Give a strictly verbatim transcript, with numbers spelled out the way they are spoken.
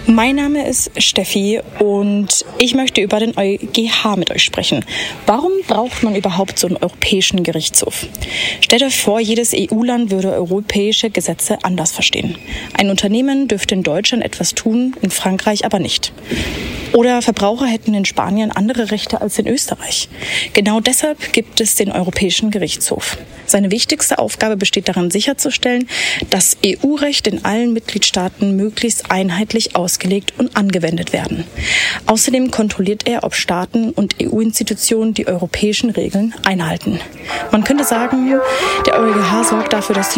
Mein Name ist Steffi und ich möchte über den EuGH mit euch sprechen. Warum braucht man überhaupt so einen europäischen Gerichtshof? Stellt euch vor, jedes E U-Land würde europäische Gesetze anders verstehen. Ein Unternehmen dürfte in Deutschland etwas tun, in Frankreich aber nicht. Oder Verbraucher hätten in Spanien andere Rechte als in Österreich. Genau deshalb gibt es den Europäischen Gerichtshof. Seine wichtigste Aufgabe besteht darin, sicherzustellen, dass E U-Recht in allen Mitgliedstaaten möglichst einheitlich ausgelegt und angewendet werden. Außerdem kontrolliert er, ob Staaten und E U-Institutionen die europäischen Regeln einhalten. Man könnte sagen, der EuGH sorgt dafür, dass die